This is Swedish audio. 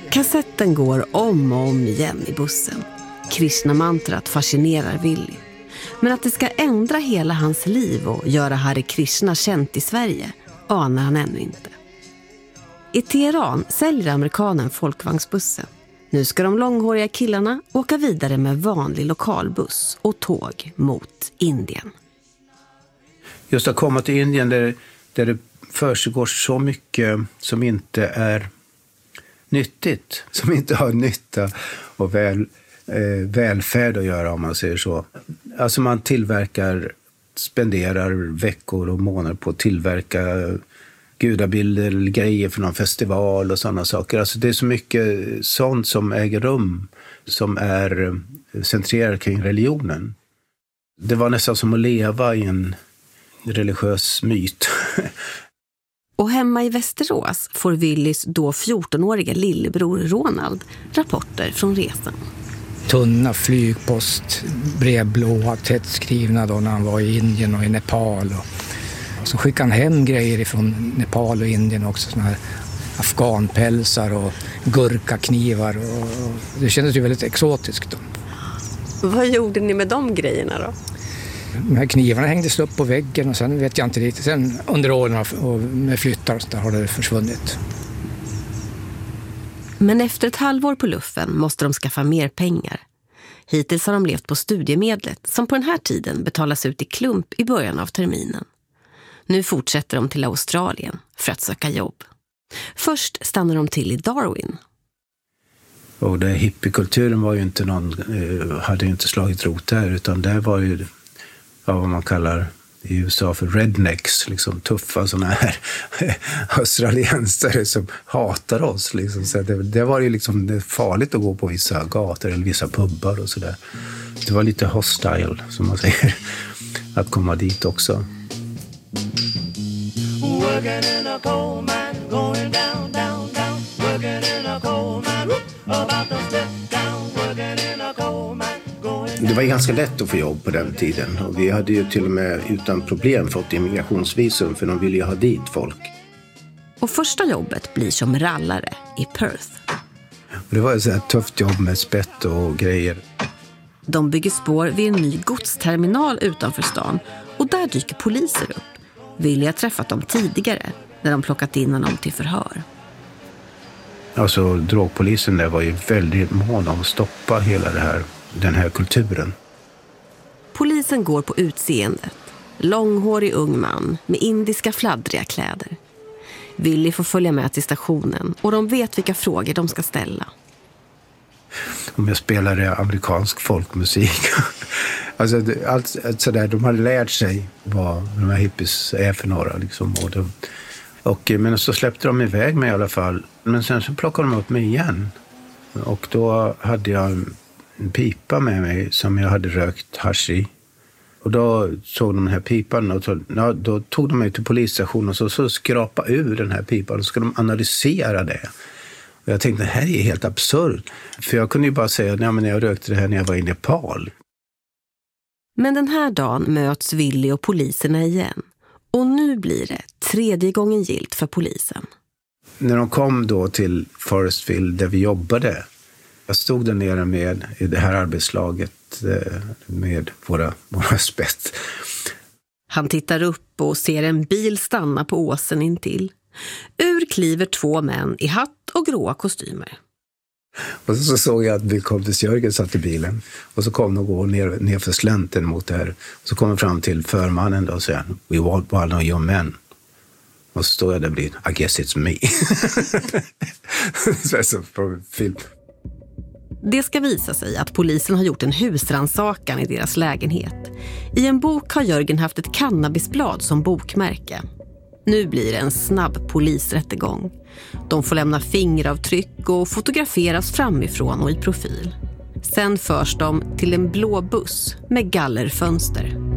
Kassetten går om och om igen i bussen. Krishna-mantrat fascinerar Willy. Men att det ska ändra hela hans liv och göra Hare Krishna känt i Sverige anar han ännu inte. I Teheran säljer amerikanen folkvagnsbussen. Nu ska de långhåriga killarna åka vidare med vanlig lokalbuss och tåg mot Indien. Just att komma till Indien där det försiggår så mycket som inte är nyttigt, som inte har nytta och välfärd att göra, om man säger så. Alltså man spenderar veckor och månader på att tillverka gudabilder eller grejer för någon festival och sådana saker. Alltså det är så mycket sånt som äger rum som är centrerat kring religionen. Det var nästan som att leva i en religiös myt. Och hemma i Västerås får Willys då 14-åriga lillebror Ronald rapporter från resan. Tunna flygpost, brevblåa, tätt skrivna då när han var i Indien och i Nepal. Och så skickade han hem grejer från Nepal och Indien också, såna här afghanpälsar och gurkaknivar. Och det kändes ju väldigt exotiskt då. Vad gjorde ni med de grejerna då? De här knivarna hängdes upp på väggen och sen vet jag inte riktigt. Sen under åren och med flyttar och så där har det försvunnit. Men efter ett halvår på luffen måste de skaffa mer pengar. Hittills har de levt på studiemedlet som på den här tiden betalas ut i klump i början av terminen. Nu fortsätter de till Australien för att söka jobb. Först stannar de till i Darwin. Och det hippiekulturen var ju inte hade ju inte slagit rot där, utan det var ju vad man kallar i USA för rednecks, liksom tuffa såna här australiensare som hatar oss liksom. Så det var ju liksom farligt att gå på vissa gator eller vissa pubbar och sådär. Det var lite hostile, som man säger, att komma dit också. Det var ganska lätt att få jobb på den tiden. Och vi hade ju till och med utan problem fått immigrationsvisum, för de ville ju ha dit folk. Och första jobbet blir som rallare i Perth. Och det var ett så här tufft jobb med spett och grejer. De bygger spår vid en ny godsterminal utanför stan. Och där dyker poliser upp. Willy har träffat dem tidigare när de plockat in honom till förhör. Alltså drogpolisen där var ju väldigt mån om att stoppa hela den här kulturen. Polisen går på utseendet. Långhårig ung man med indiska fladdriga kläder. Willy får följa med till stationen och de vet vilka frågor de ska ställa. Om jag spelade amerikansk folkmusik. Alltså allt sådär, de hade lärt sig vad de här hippies är för några liksom. Men så släppte de iväg mig i alla fall. Men sen så plockade de upp mig igen. Och då hade jag en pipa med mig som jag hade rökt hasch i. Och då såg de den här pipan och då tog de mig till polisstationen och så skrapa ur den här pipan och så ska de analysera det. Och jag tänkte, det här är helt absurt. För jag kunde ju bara säga, nej men jag rökte det här när jag var i Nepal. Men den här dagen möts Willy och poliserna igen. Och nu blir det 3:e gången gillt för polisen. När de kom då till Forestville där vi jobbade, jag stod där nere med i det här arbetslaget med våra spett. Han tittar upp och ser en bil stanna på åsen intill. Ur kliver 2 män i hatt och gråa kostymer. Och så såg jag att Bill Comptes Jörgen satt i bilen. Och så kom de gå ner för slänten mot det här. Och så kom de fram till förmannen då och säger, we want one of your men. Och så står jag där och blir, I guess it's me. Så på film. Det ska visa sig att polisen har gjort en husrannsakan i deras lägenhet. I en bok har Jörgen haft ett cannabisblad som bokmärke. Nu blir det en snabb polisrättegång. De får lämna fingeravtryck och fotograferas framifrån och i profil. Sen förs de till en blå buss med gallerfönster.